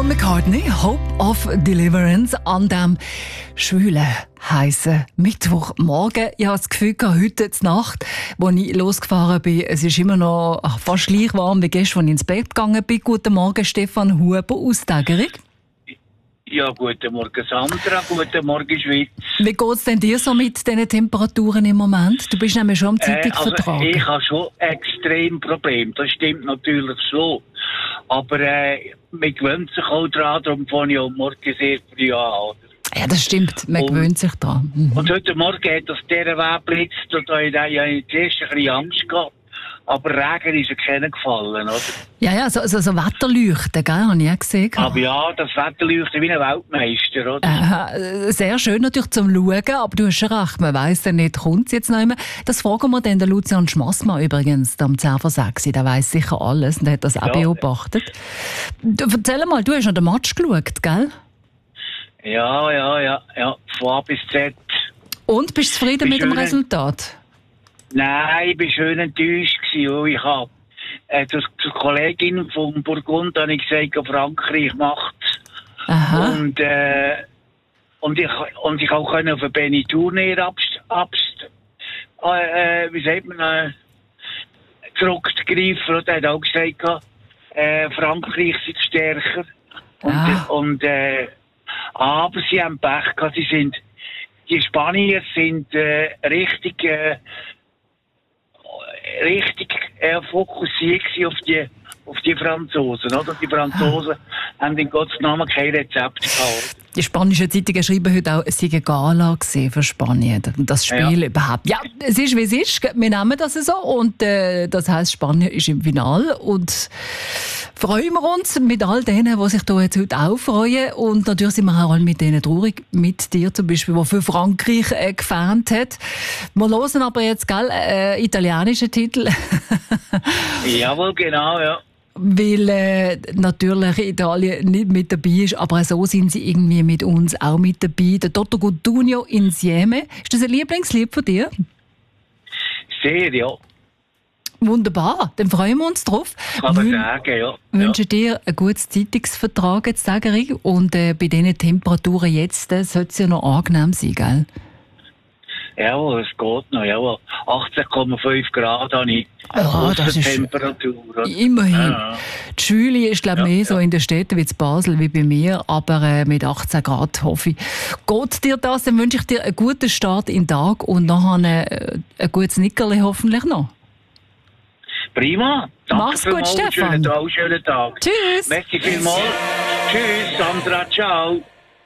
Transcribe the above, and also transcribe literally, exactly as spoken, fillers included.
Paul McCartney, Hope of Deliverance, an diesem schwülen, heissen Mittwochmorgen. Ich habe das Gefühl, heute Nacht, als ich losgefahren bin, es ist immer noch ach, fast gleich warm wie gestern, als ich ins Bett gegangen bin. Guten Morgen, Stefan Huber aus Tägerich. Ja, guten Morgen Sandra, guten Morgen Schweiz. Wie geht es denn dir so mit diesen Temperaturen im Moment? Du bist nämlich schon am Zeitung äh, also vertragen. Ich habe schon extrem Probleme, das stimmt natürlich so. Aber äh, man gewöhnt sich auch daran, darum fange ich am Morgen sehr früh an. Ja, das stimmt, man und, gewöhnt sich daran. Mhm. Und heute Morgen hat das dieser Weg blitzt und da habe ich zuerst ein bisschen Angst gehabt. Aber Regen ist ja keiner gefallen, oder? Ja, ja, so, so, so Wetterleuchten, gell, habe ich auch gesehen. Aber ja, das Wetter leuchtet wie ein Weltmeister, oder? Äh, sehr schön natürlich zum Schauen, aber du hast schon recht, man weiss ja nicht, kommt es jetzt noch immer. Das fragen wir dann den Lucian Schmassmann übrigens, am zehn vor sechs, der weiss sicher alles und hat das auch ja. beobachtet. Du, erzähl mal, du hast an den Match geschaut, gell? Ja, ja, ja, ja, von A bis Z. Und, bist du zufrieden mit dem Resultat? Nein, ich war schön enttäuscht gewesen. Ich habe äh, zur Kollegin von Burgund habe ich gesagt, Frankreich macht Aha. Und, äh, und ich und ich auch können auf Benny Tournier abst, abst äh, wie sagt man, äh, zurückgreifen. Und er hat auch gesagt, äh, Frankreich ist stärker. Und, ah. und äh, aber sie haben Pech gehabt. Sie sind, die Spanier sind äh, richtig äh, richtig äh, fokussiert auf die, auf die Franzosen, oder? Die Franzosen ah. haben in Gottes Namen kein Rezept gehabt. Die spanischen Zeitungen schreiben heute auch, es sei eine Gala für Spanien. Das Spiel ja. überhaupt. Ja, es ist, wie es ist. Wir nehmen das so. Und äh, das heisst, Spanien ist im Finale. Und freuen wir uns mit all denen, die sich da jetzt heute auch freuen. Und natürlich sind wir auch alle mit denen traurig. Mit dir zum Beispiel, der für Frankreich äh, gefans hat. Wir hören aber jetzt, gell, äh, italienischen Titel. Jawohl, genau, ja. Weil äh, natürlich Italien nicht mit dabei ist, aber so sind sie irgendwie mit uns auch mit dabei. Der Toto Cutugno Insieme. Ist das ein Lieblingslied von dir? Sehr, ja. Wunderbar, dann freuen wir uns drauf. Kann man sagen, ja. Wünsche dir ein gutes Zeitungsvertrag jetzt, Tägerich. Und äh, bei diesen Temperaturen jetzt äh, sollte es ja noch angenehm sein, gell? Jawohl, es geht noch, jawohl. achtzehn Komma fünf Grad habe ich. Ja, das ist Temperatur. Oder? Immerhin. Ja. Die Schule ist, glaube ich, ja, mehr ja. so in den Städten wie in Basel wie bei mir, aber äh, mit achtzehn Grad hoffe ich. Geht dir das, dann wünsche ich dir einen guten Start in den Tag und nachher äh, ein gutes Nickerli hoffentlich noch. Prima. Danke Mach's gut, Stefan. Schönen Tag, schönen Tag. Tschüss. Merci vielmals. Tschüss, Sandra, ciao.